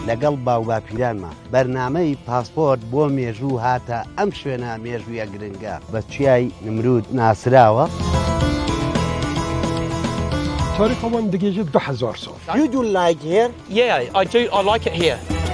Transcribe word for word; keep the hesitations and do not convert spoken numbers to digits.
لەگەڵ باو باپیرانمە بەرنامەی پاسپۆرت بۆ مێژوو هاتە ئەم شوێنە مێژوویە گرنگە بە چیای نمرود ناسراوە. تاریخەوان دەگەیژێت دو هەزار ساڵ. You do like here? Yeah, I do. I like it here.